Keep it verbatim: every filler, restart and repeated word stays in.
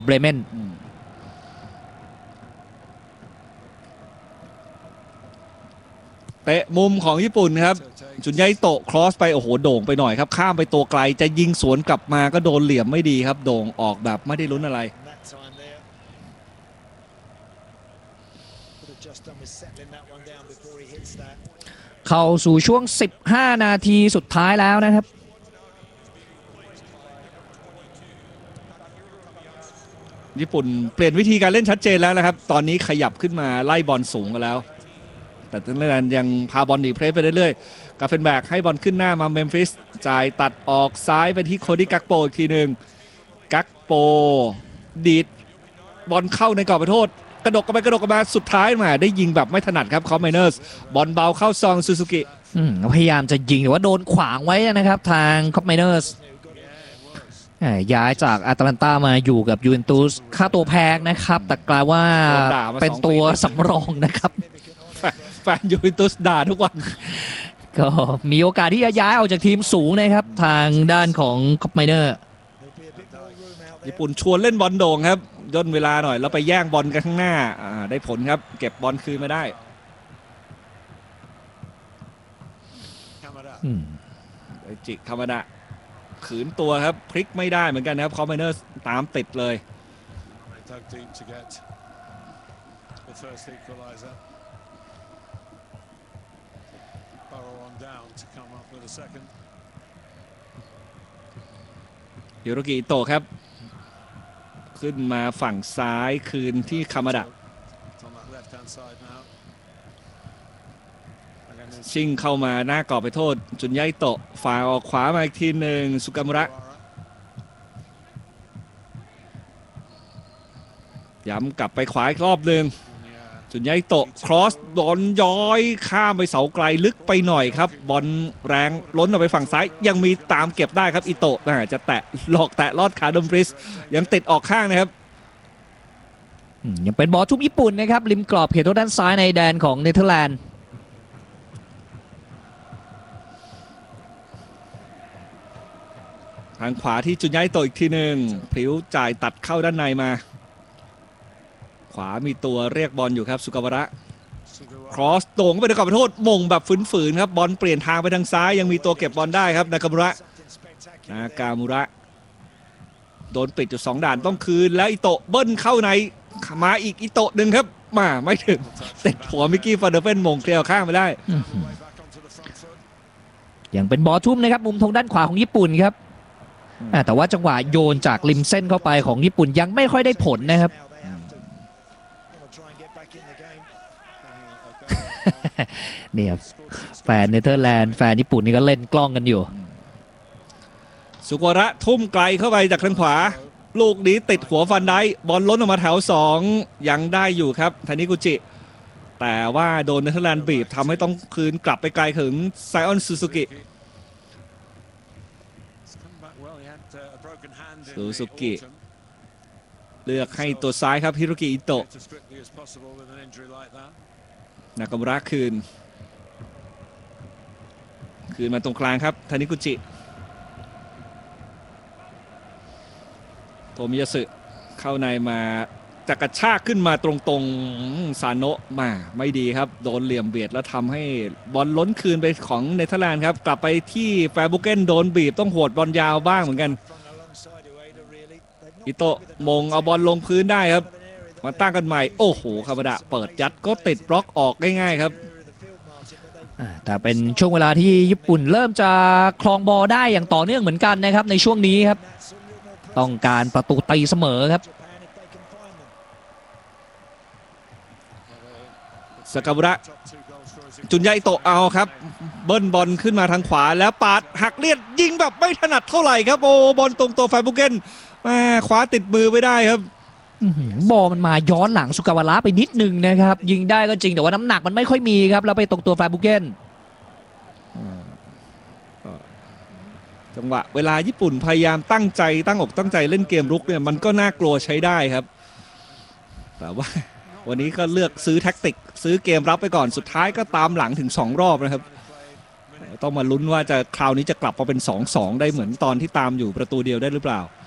เบรเมนเตะมุมของญี่ปุ่นครับจุนไยโตะครอสไปโอ้โหโด่งไปหน่อยครับข้ามไปตัวไกลจะยิงสวนกลับมาก็โดนเหลี่ยมไม่ดีครับโด่งออกแบบไม่ได้ลุ้นอะไรเข้าสู่ช่วงสิบห้านาทีสุดท้ายแล้วนะครับญี่ปุ่นเปลี่ยนวิธีการเล่นชัดเจนแล้วนะครับตอนนี้ขยับขึ้นมาไล่บอลสูงกันแล้วแต่ทั้งนั้นยังพาบอลหนีเพรสไปเรื่อยๆกาเฟนแบกให้บอลขึ้นหน้ามาเมมฟิสจ่ายตัดออกซ้ายไปที่โคดี้กักโปอีกทีหนึ่งกักโปดีดบอลเข้าในกรอบโทษกระดกกันไปกระดกกันมาสุดท้ายมาได้ยิงแบบไม่ถนัดครับคอมไมเนอร์สบอลเบาเข้าซองซูซูกิพยายามจะยิงแต่ว่าโดนขวางไว้นะครับทางคอมไมเนอร์สย้ายจากอาตแลนตามาอยู่กับยูเวนตุสค่าตัวแพงนะครับแต่กลายว่าเป็นตัวสำรองนะครับแฟนยูเวนตุสด่าทุกวันก็มีโอกาสที่จะย้ายออกจากทีมสูงนะครับทางด้านของคอมไมเนอร์ญี่ปุ่นชวนเล่นบอลโด่งครับย่นเวลาหน่อยแล้วไปแย่งบอลกันข้างหน้าได้ผลครับเก็บบอลคืนมาได้จิกธรรมดาขืนตัวครับพลิกไม่ได้เหมือนกันนะครับคอมไมเนอร์ตามติดเลยฮิโรกิอิโตะครับขึ้นมาฝั่งซ้ายคืนที่คามาดะชิงเข้ามาหน้ากรอบไปโทษจุนไยโตะฝ่าออกขวามาอีกทีหนึ่งสุกามุระย้ำกลับไปขวาอีกรอบหนึ่งจุนไยโตะครอสบอลย้อยข้ามไปเสาไกลลึกไปหน่อยครับบอลแรงล้นออกไปฝั่งซ้ายยังมีตามเก็บได้ครับอิโตะจะแตะหลอกแตะลอดขาดมฟริสยังติดออกข้างนะครับยังเป็นบอลทุ่มญี่ปุ่นนะครับริมกรอบเขตโทษด้านซ้ายในแดนของเนเธอร์แลนด์ทางขวาที่จุนไยโตะอีกทีหนึ่งพลิ้วจ่ายตัดเข้าด้านในมาขวามีตัวเรียกบอลอยู่ครับสุกาวาระครอสโด่งไปในกรอบโทษมงแบบฝืนๆครับบอลเปลี่ยนทางไปทางซ้ายยังมีตัวเก็บบอลได้ครับนากามุระนากามุระโดนปิดจุดสองด่านต้องคืนแล้วอิโตะเบิ้ลเข้าในมาอีกอิโตะหนึ่งครับมาไม่ถึงติดหัวมิกกี้ฟาเดอร์เฟนมงเคลียร์ข้างไปได้ยังเป็นบอลทุ่มนะครับมุมทางด้านขวาของญี่ปุ่นครับแต่ว่าจังหวะโยนจากริมเส้นเข้าไปของญี่ปุ่นยังไม่ค่อยได้ผลนะครับเนี่ยแฟนเนเธอร์แลนด์แฟนญี่ปุ่นนี่ก็เล่นกล้องกันอยู่สุกวระทุ่มไกลเข้าไปจากทางขวาลูกนี้ติดหัวฟันได้บอลล้นออกมาแถวสองยังได้อยู่ครับทานิกุจิแต่ว่าโดนเนเธอร์แลนด์บีบทำให้ต้องคืนกลับไปไกลถึงไซออนซูซูกิซูซูกิเลือกให้ตัวซ้ายครับฮิโรกิอิโตะนากามุระคืนคืนมาตรงกลางครับทานิกุจิโทมิยาสึเข้าในมาจะกระชากขึ้นมาตรงๆซาโนะมาไม่ดีครับโดนเหลี่ยมเบียดแล้วทำให้บอลล้นคืนไปของเนเธอร์แลนด์ครับกลับไปที่แฟร์บุเกนโดนบีบต้องโหดบอลยาวบ้างเหมือนกันอิโตะมงเอาบอลลงพื้นได้ครับมาตั้งกันใหม่โอ้โหคาบดะเปิดยัดก็ติดบล็อกออกง่ายๆครับแต่เป็นช่วงเวลาที่ญี่ปุ่นเริ่มจะครองบอลได้อย่างต่อเนื่องเหมือนกันนะครับในช่วงนี้ครับต้องการประตูตีเสมอครับสกาบุระจุนไยโตะเอาครับเบิ้ลบอลขึ้นมาทางขวาแล้วปาดหักเลียดยิงแบบไม่ถนัดเท่าไหร่ครับโอ้บอลตรงตัวแฟร์บุเกนมาขวาติดมือไม่ได้ครับบอลมันมาย้อนหลังสุกาวาระไปนิดนึงนะครับยิงได้ก็จริงแต่ว่าน้ำหนักมันไม่ค่อยมีครับแล้วไปตรงตัวแฟร์บุเกนจังหวะเวลาญี่ปุ่นพยายามตั้งใจตั้งอกตั้งใจเล่นเกมรุกเนี่ยมันก็น่ากลัวใช้ได้ครับแต่ว่าวันนี้ก็เลือกซื้อแท็กติกซื้อเกมรับไปก่อนสุดท้ายก็ตามหลังถึงสองรอบนะครับต้องมาลุ้นว่าจะคราวนี้จะกลับมาเป็น สองสอง ได้เหมือนตอนที่ตามอยู่ประตูเดียวได้หรือเปล่า